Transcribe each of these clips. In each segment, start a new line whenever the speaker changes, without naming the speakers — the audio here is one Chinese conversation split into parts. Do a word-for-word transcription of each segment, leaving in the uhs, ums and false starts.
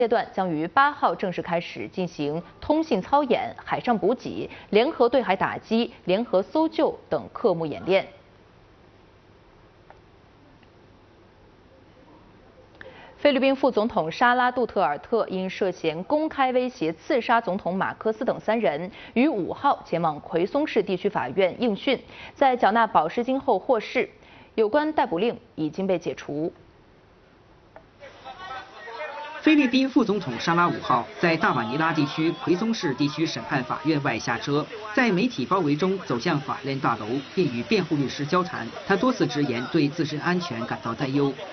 阶段将于八号正式开始进行通信操演、海上补给、联合对海打击、联合搜救等科目演练。菲律宾副总统沙拉杜特尔特因涉嫌公开威胁刺杀总统马科斯等三人，于五号前往奎松市地区法院应讯，在缴纳保释金后获释，有关逮捕令已经被解除。
菲律宾副总统沙拉五号在大马尼拉地区奎松市地区审判法院外下车，在媒体包围中走向法院大楼，并与辩护律师交谈。他多次直言对自身安全感到担忧。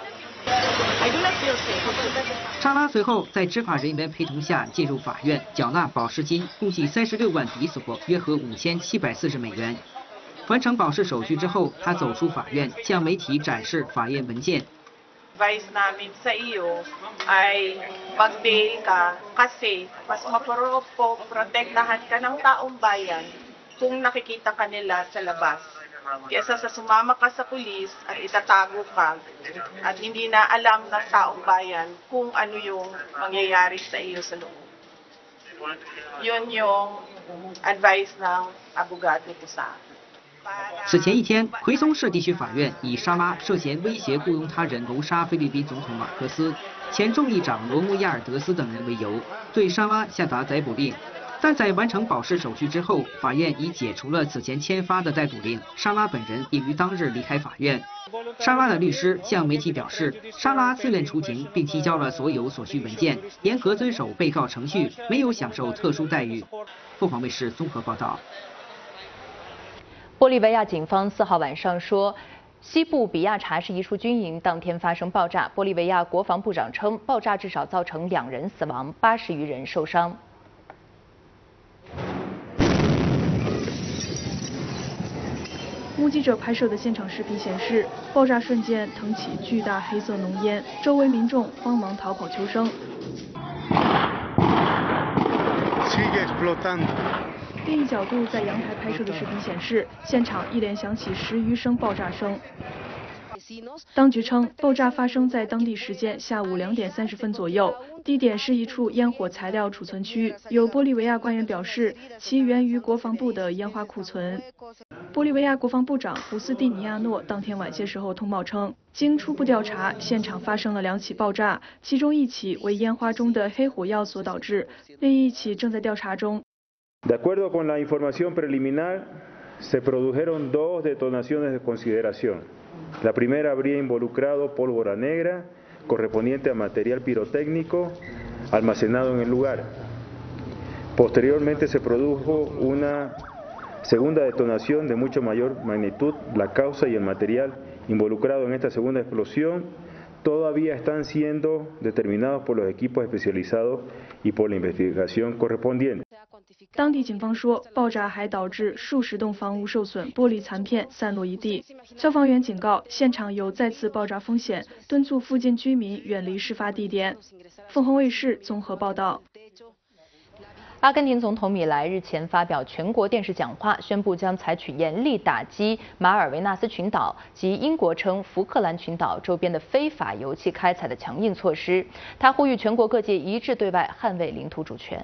沙拉随后在执法人员陪同下进入法院，缴纳保释金，共计三十六万比索，约合五千七百四十美元。完成保释手续之后，他走出法院，向媒体展示法院文件。
advice namin sa iyo ay mag-bail ka kasi mas maprotektahan ka ng taong bayan kung nakikita ka nila sa labas. Kaysa sa sumama ka sa pulis at itatago ka at hindi na alam ng taong bayan kung ano yung mangyayari sa iyo sa loob. Yun yung advice ng abogado ko sa akin.
此前一天，奎松市地区法院以沙拉涉嫌威胁雇佣他人谋杀菲律宾总统马科斯、前众议长罗姆亚尔德斯等人为由，对沙拉下达逮捕令。但在完成保释手续之后，法院已解除了此前签发的逮捕令。沙拉本人已于当日离开法院。沙拉的律师向媒体表示，沙拉自愿出庭，并提交了所有所需文件，严格遵守被告程序，没有享受特殊待遇。凤凰卫视综合报道。
玻利维亚警方四号晚上说，西部比亚查是一处军营，当天发生爆炸。玻利维亚国防部长称，爆炸至少造成两人死亡，八十余人受伤。
目击者拍摄的现场视频显示，爆炸瞬间腾起巨大黑色浓烟，周围民众慌忙逃跑求生。 另一角度在阳台拍摄的视频显示，现场一连响起十余声爆炸声。当局称，爆炸发生在当地时间下午两点三十分左右，地点是一处烟火材料储存区。有玻利维亚官员表示，其源于国防部的烟花库存。玻利维亚国防部长胡斯蒂尼亚诺当天晚些时候通报称，经初步调查，现场发生了两起爆炸，其中一起为烟花中的黑火药所导致，另一起正在调查中。
De acuerdo con la información preliminar, se produjeron dos detonaciones de consideración. La primera habría involucrado pólvora negra correspondiente a material pirotécnico almacenado en el lugar. Posteriormente se produjo una segunda detonación de mucho mayor magnitud. La causa y el material involucrado en esta segunda explosión todavía están siendo determinados por los equipos especializados y por la investigación correspondiente.
当地警方说，爆炸还导致数十栋房屋受损，玻璃残片散落一地。消防员警告，现场有再次爆炸风险，敦促附近居民远离事发地点。凤凰卫视综合报道。
阿根廷总统米莱日前发表全国电视讲话，宣布将采取严厉打击马尔维纳斯群岛及英国称福克兰群岛周边的非法油气开采的强硬措施。他呼吁全国各界一致对外捍卫领土主权。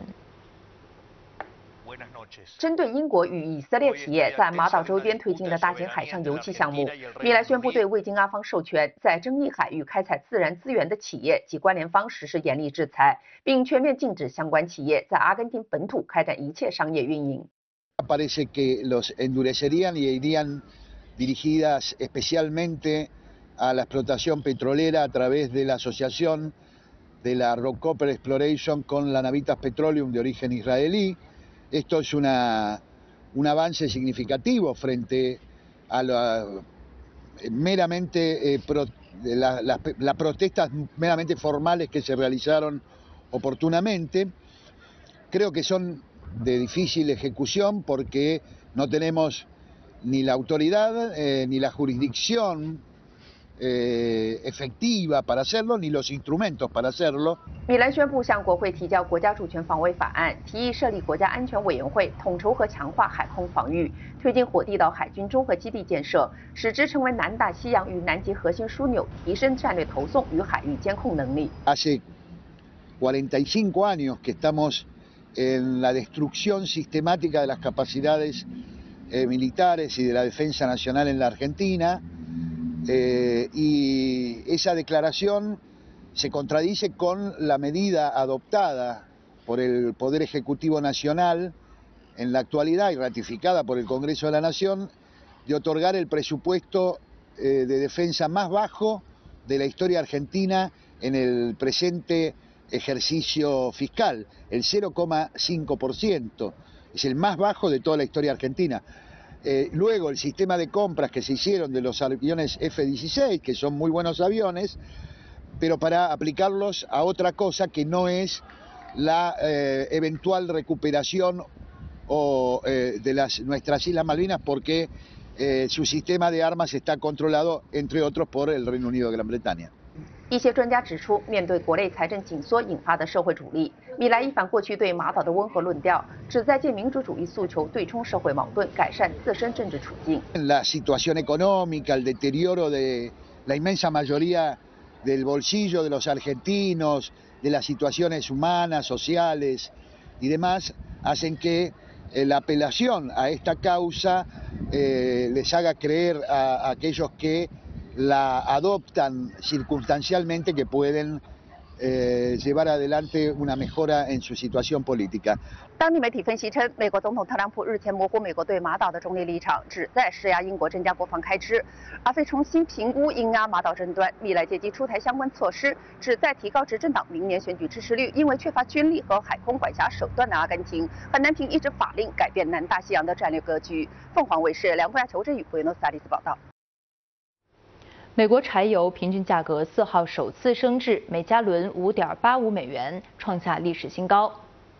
针对英国与以色列企业在马岛周边推进的大型海上油气项目，米莱宣布对未经阿方授权在争议海域开采自然资源的企业及关联方实施严厉制裁，并全面禁止相关企业在阿根廷本土开展一切商业运营。
Parece que los endurecerían y irían dirigidas especialmente a la explotación petrolera a través de la asociación de la Rockefeller Exploration con la Navitas Petroleum de origen israelí. Esto es una, un avance significativo frente a la, meramente, eh, pro, la, la, las protestas meramente formales que se realizaron oportunamente. Creo que son de difícil ejecución porque no tenemos ni la autoridad eh, ni la jurisdicción eh, efectiva para hacerlo, ni los instrumentos para hacerlo.
米兰宣布向国会提交国家主权防卫法案，提议设立国家安全委员会，统筹和强化海空防御，推进火地岛海军综合基地建设，使之成为南大西洋与南极核心枢纽，提升战略投送与海域监控能力。
Hace cuarenta y cinco años que estamos en la destrucción sistemática de las capacidades eh, militares y de la defensa nacional en la Argentina, eh, y esa declaración se contradice con la medida adoptada por el Poder Ejecutivo Nacional en la actualidad y ratificada por el Congreso de la Nación, de otorgar el presupuesto eh, de defensa más bajo de la historia argentina en el presente ejercicio fiscal, el cero coma cinco por ciento, es el más bajo de toda la historia argentina. Eh, luego el sistema de compras que se hicieron de los aviones F dieciséis, que son muy buenos aviones, pero para aplicarlos a otra cosa que no es la eh, eventual recuperación o, eh, de las, nuestras Islas Malvinas, porque eh, su sistema de armas está controlado, entre otros, por el Reino Unido de Gran Bretaña。
一些专家指出，面对国内财政紧缩引发的社会阻力，米莱一反过去对马岛的温和论调，旨在借民主主义诉求对冲社会矛盾，改善自身政治处境。
La situación económica, el deterioro de la inmensa mayoría del bolsillo de los argentinos, de las situaciones humanas, sociales y demás, hacen que eh, la apelación a esta causa eh, les haga creer a, a aquellos que la adoptan circunstancialmente que pueden eh, llevar adelante una mejora en su situación política。
当地媒体分析称，美国总统特朗普日前模糊美国对马岛的中立立场，旨在施压英国增加国防开支，而非重新评估英阿马岛争端。米莱借机出台相关措施，旨在提高执政党明年选举支持率。因为缺乏军力和海空管辖手段的阿根廷，很难凭一纸法令改变南大西洋的战略格局。凤凰卫视梁博亚、裘振宇、布宜诺斯艾利斯报道。
美国柴油平均价格四号首次升至每加仑五点八五美元，创下历史新高。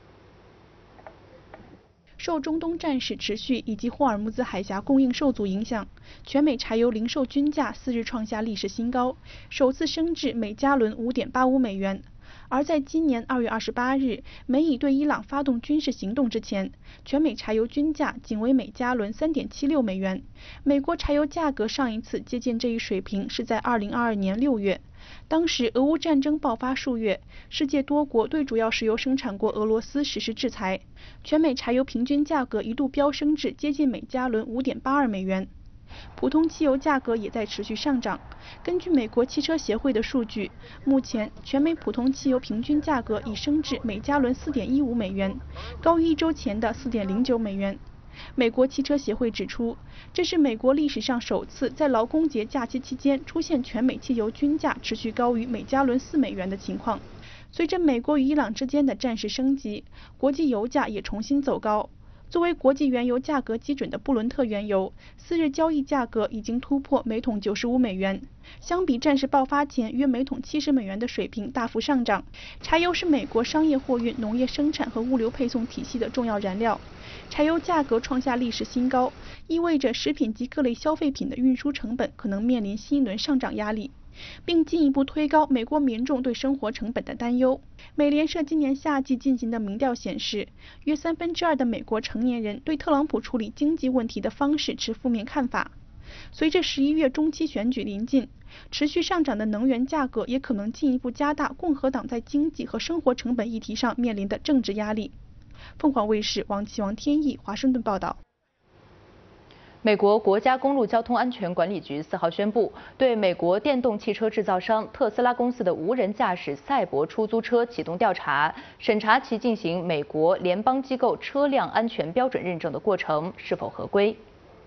受中东战事持续以及霍尔木兹海峡供应受阻影响，全美柴油零售均价四日创下历史新高，首次升至每加仑五点八五美元。 而在今年二月二十八日，美以对伊朗发动军事行动之前，全美柴油均价仅为每加仑三点七六美元。美国柴油价格上一次接近这一水平是在二零二二年六月，当时俄乌战争爆发数月，世界多国对主要石油生产国俄罗斯实施制裁，全美柴油平均价格一度飙升至接近每加仑五点八二美元。 普通汽油价格也在持续上涨。根据美国汽车协会的数据，目前全美普通汽油平均价格已升至每加仑四点一五美元，高于一周前的四点零九美元。美国汽车协会指出，这是美国历史上首次在劳工节假期期间出现全美汽油均价持续高于每加仑四美元的情况。随着美国与伊朗之间的战事升级，国际油价也重新走高。 作为国际原油价格基准的布伦特原油，四日交易价格已经突破每桶九十五美元，相比战事爆发前约每桶七十美元的水平大幅上涨。柴油是美国商业货运、农业生产和物流配送体系的重要燃料，柴油价格创下历史新高，意味着食品及各类消费品的运输成本可能面临新一轮上涨压力。 并进一步推高美国民众对生活成本的担忧。美联社今年夏季进行的民调显示，约三分之二的美国成年人对特朗普处理经济问题的方式持负面看法。随着十一月中期选举临近，持续上涨的能源价格也可能进一步加大共和党在经济和生活成本议题上面临的政治压力。凤凰卫视王琦、王天意华盛顿报道。
美国国家公路交通安全管理局四号宣布，对美国电动汽车制造商特斯拉公司的无人驾驶赛博出租车启动调查，审查其进行美国联邦机构车辆安全标准认证的过程是否合规。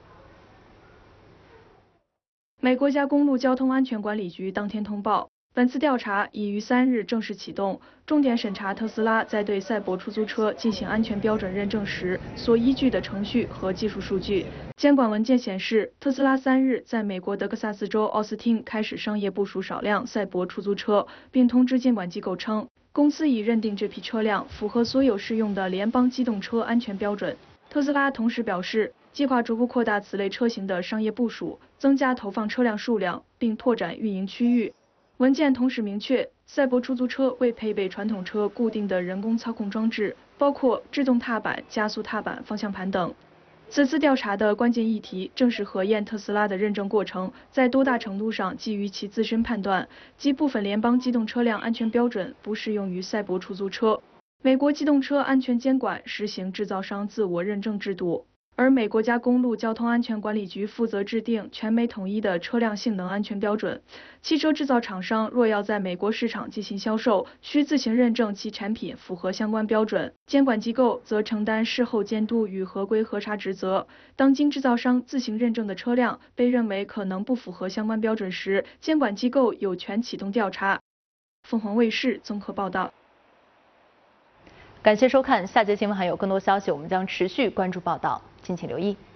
美国家公路交通安全管理局当天通报，本次调查已于三日正式启动，重点审查特斯拉在对赛博出租车进行安全标准认证时所依据的程序和技术数据。 监管文件显示，特斯拉三日在美国德克萨斯州奥斯汀开始商业部署少量赛博出租车，并通知监管机构称，公司已认定这批车辆符合所有适用的联邦机动车安全标准。特斯拉同时表示，计划逐步扩大此类车型的商业部署，增加投放车辆数量，并拓展运营区域。文件同时明确，赛博出租车未配备传统车固定的人工操控装置，包括制动踏板、加速踏板、方向盘等。 此次调查的关键议题正是核验特斯拉的认证过程在多大程度上基于其自身判断，即部分联邦机动车辆安全标准不适用于赛博出租车。美国机动车安全监管实行制造商自我认证制度，而美国家公路交通安全管理局负责制定全美统一的车辆性能安全标准。汽车制造厂商若要在美国市场进行销售，需自行认证其产品符合相关标准，监管机构则承担事后监督与合规核查职责。当经制造商自行认证的车辆被认为可能不符合相关标准时，监管机构有权启动调查。凤凰卫视综合报道。
感谢收看，下节新闻还有更多消息，我们将持续关注报道，敬请留意。